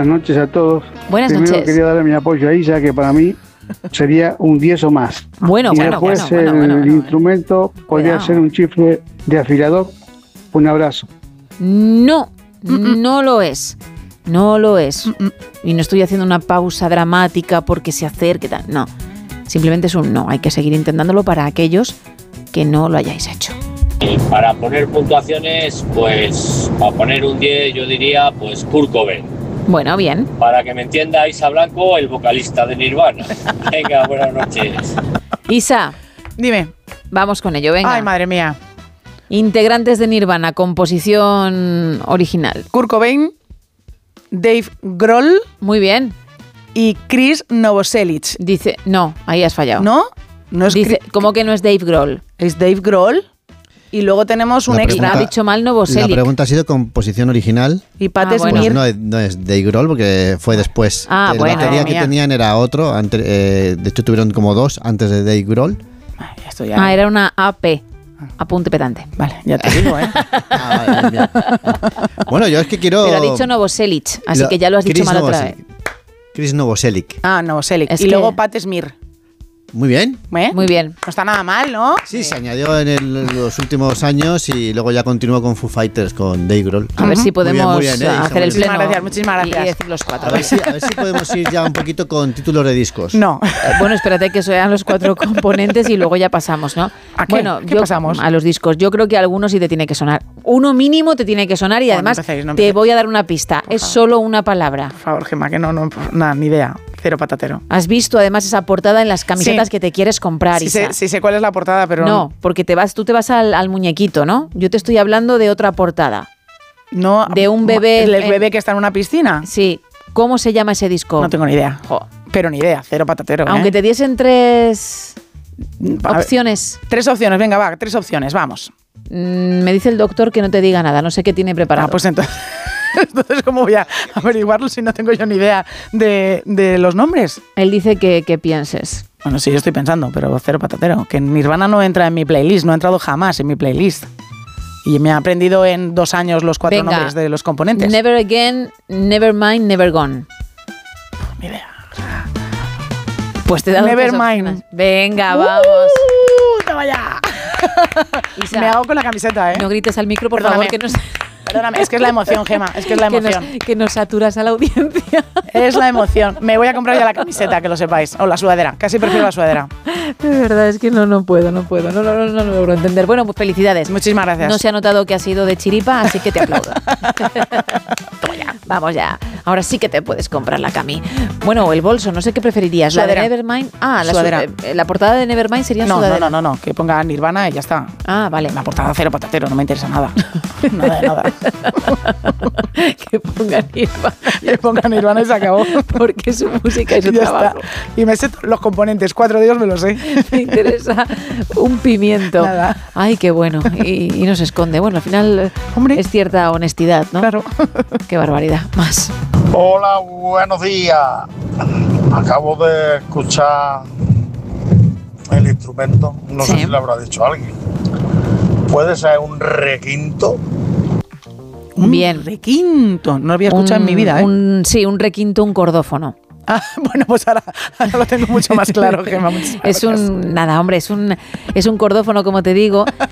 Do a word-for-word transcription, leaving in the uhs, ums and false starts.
buenas noches a todos. Buenas Primero noches. quería darle mi apoyo a Isa, que para mí sería un diez o más. Bueno, y bueno, después bueno, bueno, el bueno, bueno. instrumento podría Cuidado. ser un chifle de afilador. Un abrazo. No, no lo es. No lo es. Y no estoy haciendo una pausa dramática porque se acerque. Tal. No, simplemente es un no. Hay que seguir intentándolo para aquellos que no lo hayáis hecho. Y para poner puntuaciones, pues para poner un diez yo diría pues Kurt Cobain. Bueno, bien. Para que me entienda Isa Blanco, el vocalista de Nirvana. Venga, buenas noches. Isa, Dime. vamos con ello, venga. Ay, madre mía. Integrantes de Nirvana, composición original. Kurt Cobain, Dave Grohl Muy bien. y Chris Novoselic. Dice, no, ahí has fallado. ¿No? No es Dice, Chris- ¿cómo que no es Dave Grohl? es Dave Grohl. Y luego tenemos un La extra. Ha pregunta- dicho mal La Novoselic. pregunta ha sido composición original. Y Pat Ah, bueno. Pues Smear. no, es- no es Dave Grohl porque fue después. Ah, la bueno. batería Madre que mía. tenían era otro. Ante- eh, de hecho, tuvieron como dos antes de Dave Grohl. Ay, esto ya- Ah, era una A P. Apunte pedante. Vale, ya te digo, ¿eh? Ah, vale, bien. Bueno, yo es que quiero. Pero ha dicho Novoselic, así Lo- que ya lo has dicho Chris mal otra vez. Novoselic. Chris Novoselic. Ah, Novoselic. Es y que- luego Pat Smear. Muy bien. ¿Eh? Muy bien. No está nada mal, ¿no? Sí, se añadió en, el- en los últimos años y luego ya continuó con Foo Fighters, con Dave Grohl. A ver si Muy bien, podemos muy bien, ¿eh? Isa, hacer el muy bien. pleno. Muchísimas gracias, muchísimas y- gracias. Y decir los cuatro. A ver, si, a ver si podemos ir ya un poquito con títulos de discos. No. Eh, Bueno, espérate que sean los cuatro componentes y luego ya pasamos, ¿no? ¿A qué? Bueno, ¿Qué yo- pasamos? A los discos. Yo creo que a algunos sí te tiene que sonar. Uno mínimo te tiene que sonar y No, no además empecéis, no te empecéis. voy a dar una pista. Es favor. solo una palabra. Por favor, Gemma, que no, no, nada, ni idea. Cero patatero. Has visto además esa portada en las camisetas Sí. que te quieres comprar, Sí Isa. sé, sí sé cuál es la portada, pero No, porque te vas, tú te vas al, al muñequito, ¿no? Yo te estoy hablando de otra portada. no de un bebé El en- bebé que está en una piscina. Sí. ¿Cómo se llama ese disco? No tengo ni idea. Jo. Pero ni idea, cero patatero. Aunque ¿eh? te diesen tres A ver, opciones, tres opciones, venga, va, tres opciones, vamos. mm, me dice el doctor que no te diga nada, no sé qué tiene preparado. Ah, pues entonces, entonces, ¿cómo voy a averiguarlo si no tengo yo ni idea de, de los nombres? Él dice que, que pienses. Bueno, sí, yo estoy pensando, pero cero patatero. Que Nirvana no entra en mi playlist, no ha entrado jamás en mi playlist. Y me ha aprendido en dos años los cuatro Venga. nombres de los componentes. Never Again, Never Mind, Never Gone. Ni idea. Pues te he dado Never tres mind. opciones. Venga, vamos. ¡Uh, toma ya! Isa, Me hago con la camiseta, ¿eh? no grites al micro, por Perdóname. favor, que nos, Perdóname, es que es la emoción, Gema, es que es la que nos- emoción. que nos saturas a la audiencia. Es la emoción. Me voy a comprar ya la camiseta, que lo sepáis. O la sudadera. Casi prefiero la sudadera. De verdad, es que no, no puedo, no puedo, no, no, no, no, no logro entender. Bueno, pues felicidades. Muchísimas gracias. No se ha notado que ha sido de chiripa, así que te aplaudo. Toma ya. Vamos ya. Ahora sí que te puedes comprar la cami. Bueno, o el bolso, no sé qué preferirías. La de Sudadera. Nevermind. Ah, la, Sudadera. su- eh, la portada de Nevermind sería No, no, sudadera. no, no, no. Que ponga Nirvana y ya está. Ah, vale. La portada cero patatero, no me interesa nada. Nada de nada. Que pongan Nirvana. Que ponga Nirvana y se acabó. Porque es su música y su Y ya está. trabajo. Y me sé los componentes, cuatro de ellos me los sé. Me interesa un pimiento. Nada. Ay, qué bueno. Y, y no se esconde. Bueno, al final eh, Hombre. es cierta honestidad, ¿no? Claro. Qué barbaridad. Más. Hola, buenos días. Acabo de escuchar el instrumento. No Sí. sé si lo habrá dicho alguien. ¿Puede ser un requinto? Un Bien. requinto. No lo había escuchado Un- en mi vida, ¿eh? un- sí, un requinto, un cordófono. Ah, bueno, pues ahora, ahora lo tengo mucho más claro, Gemma. Muchísimas Es gracias. un, nada, hombre, es un, es un cordófono, como te digo,